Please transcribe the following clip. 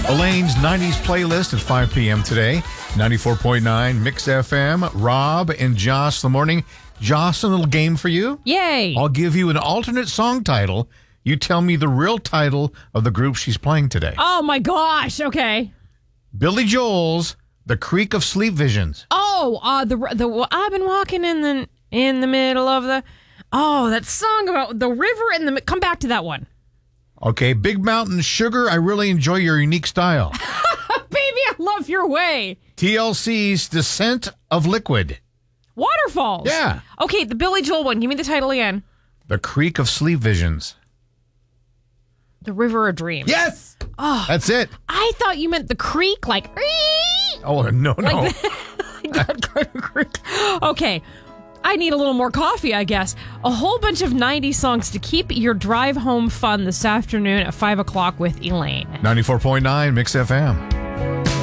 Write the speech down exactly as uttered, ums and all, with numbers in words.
Elaine's nineties playlist at five p.m. today. ninety-four point nine Mix F M. Rob and Josh in the morning. Josh, a little game for you. Yay. I'll give you an alternate song title. You tell me the real title of the group she's playing today. Oh, my gosh. Okay. Billy Joel's The Creek of Sleep Visions. Oh, uh, the the I've been walking in the in the middle of the. Oh, that song about the river and the. Come back to that one. Okay, Big Mountain Sugar, I really enjoy your unique style. Baby, I love your way. T L C's Descent of Liquid. Waterfalls. Yeah. Okay, the Billy Joel one. Give me the title again. The Creek of Sleep Visions. The River of Dreams. Yes! Oh, That's it. I thought you meant the creek, like. Oh, no, no. Like that kind of creek. Okay. I need a little more coffee, I guess. A whole bunch of nineties songs to keep your drive home fun this afternoon at five o'clock with Elaine. ninety-four point nine Mix F M.